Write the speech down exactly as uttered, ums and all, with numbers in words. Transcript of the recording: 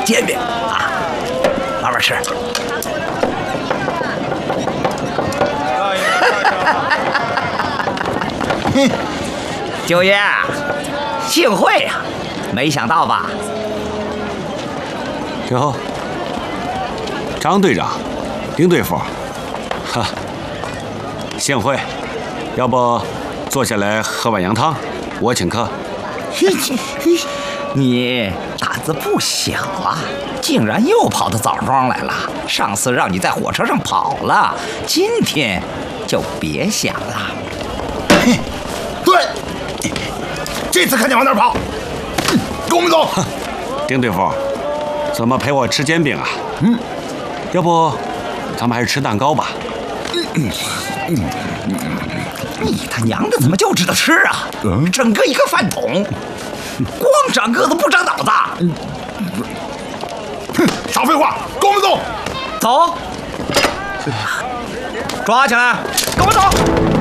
煎饼啊，慢慢吃。哼，九爷，幸会呀、啊，没想到吧？ 哟，张队长，丁队副，哈，幸会。要不坐下来喝碗羊汤，我请客。 你胆子不小啊，竟然又跑到枣庄来了。上次让你在火车上跑了，今天就别想了。 对，这次看见往哪儿跑，跟我们走。 丁队副，怎么陪我吃煎饼啊？嗯，要不咱们还是吃蛋糕吧。 嗯嗯嗯，你他娘的怎么就知道吃啊？嗯，整个一个饭桶，光长个子不长脑子。 哼，少废话，跟我们走。 走，抓起来，跟我走。